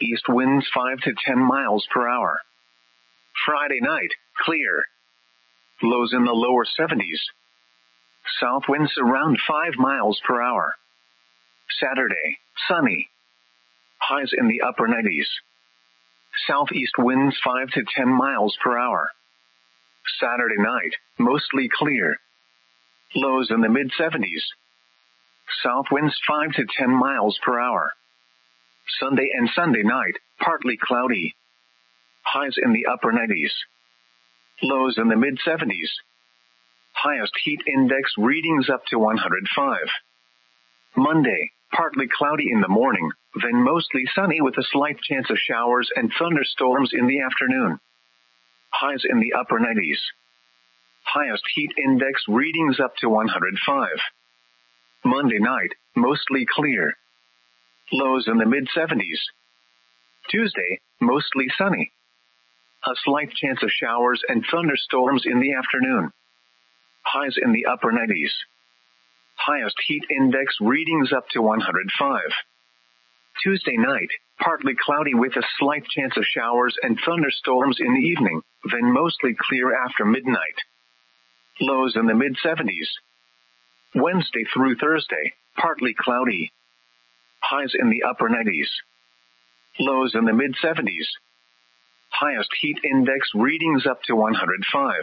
east winds 5 to 10 miles per hour. Friday night, clear. Lows in the lower 70s. South winds around 5 miles per hour. Saturday, sunny. Highs in the upper 90s. Southeast winds 5 to 10 miles per hour. Saturday night, mostly clear. Lows in the mid-70s. South winds 5 to 10 miles per hour. Sunday and Sunday night, partly cloudy. Highs in the upper 90s. Lows in the mid-70s. Highest heat index readings up to 105. Monday, partly cloudy in the morning, then mostly sunny with a slight chance of showers and thunderstorms in the afternoon. Highs in the upper 90s. Highest heat index readings up to 105. Monday night, mostly clear. Lows in the mid-70s. Tuesday, mostly sunny. A slight chance of showers and thunderstorms in the afternoon. Highs in the upper 90s. Highest heat index readings up to 105. Tuesday night, partly cloudy with a slight chance of showers and thunderstorms in the evening, then mostly clear after midnight. Lows in the mid-70s. Wednesday through Thursday, partly cloudy. Highs in the upper 90s. Lows in the mid-70s. Highest heat index readings up to 105.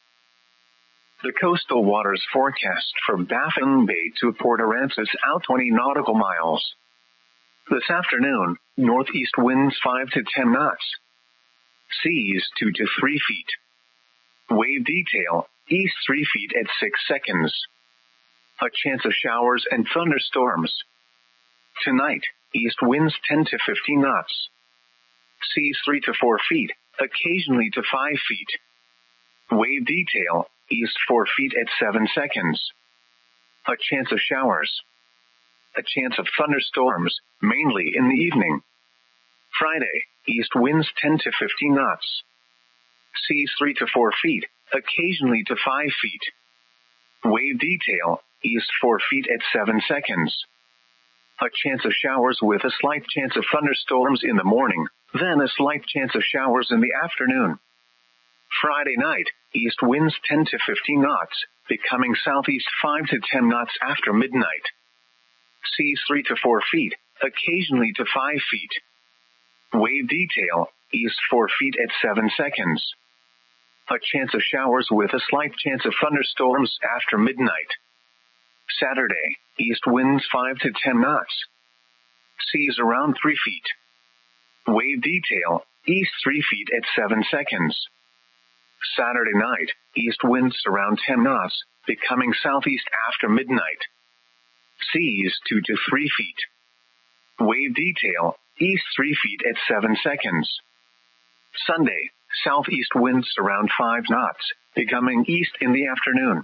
The coastal waters forecast for Baffin Bay to Port Aransas out 20 nautical miles. This afternoon, northeast winds 5 to 10 knots. Seas 2 to 3 feet. Wave detail, east 3 feet at 6 seconds. A chance of showers and thunderstorms. Tonight, east winds 10 to 15 knots. Seas 3 to 4 feet, occasionally to 5 feet. Wave detail, east 4 feet at 7 seconds. A chance of showers. A chance of thunderstorms, mainly in the evening. Friday, east winds 10 to 15 knots. Seas 3 to 4 feet, occasionally to 5 feet. Wave detail, east 4 feet at 7 seconds. A chance of showers with a slight chance of thunderstorms in the morning, then a slight chance of showers in the afternoon. Friday night, east winds 10 to 15 knots, becoming southeast 5 to 10 knots after midnight. Seas 3 to 4 feet, occasionally to 5 feet. Wave detail, east 4 feet at 7 seconds. A chance of showers with a slight chance of thunderstorms after midnight. Saturday, east winds 5 to 10 knots. Seas around 3 feet. Wave detail, east 3 feet at 7 seconds. Saturday night, east winds around 10 knots, becoming southeast after midnight. Seas 2 to 3 feet. Wave detail, east 3 feet at 7 seconds. Sunday, southeast winds around 5 knots, becoming east in the afternoon.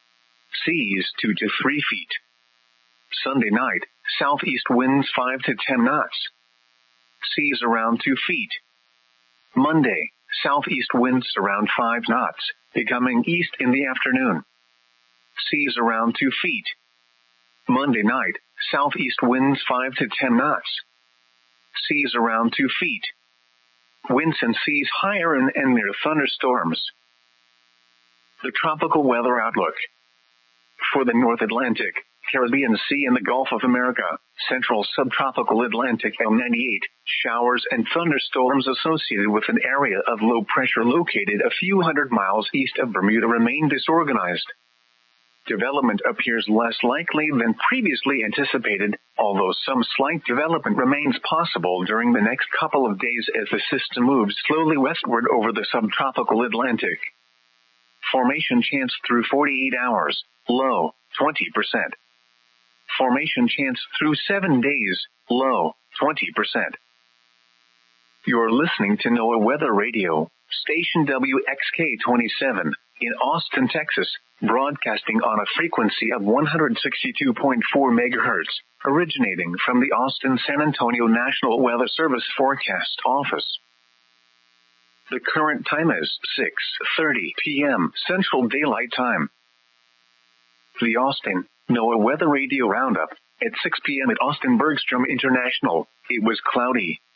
Seas 2 to 3 feet. Sunday night, southeast winds 5 to 10 knots. Seas around 2 feet. Monday, southeast winds around 5 knots, becoming east in the afternoon. Seas around 2 feet. Monday night, southeast winds 5 to 10 knots. Seas around 2 feet. Winds and seas higher and near thunderstorms. The tropical weather outlook. For the North Atlantic, Caribbean Sea and the Gulf of America, central subtropical Atlantic L98, showers and thunderstorms associated with an area of low pressure located a few hundred miles east of Bermuda remain disorganized. Development appears less likely than previously anticipated, although some slight development remains possible during the next couple of days as the system moves slowly westward over the subtropical Atlantic. Formation chance through 48 hours, low, 20%. Formation chance through 7 days, low, 20%. You're listening to NOAA Weather Radio, station WXK-27, in Austin, Texas, broadcasting on a frequency of 162.4 MHz, originating from the Austin-San Antonio National Weather Service Forecast Office. The current time is 6:30 p.m. Central Daylight Time. The Austin NOAA Weather Radio Roundup. At 6 p.m. at Austin Bergstrom International, it was cloudy.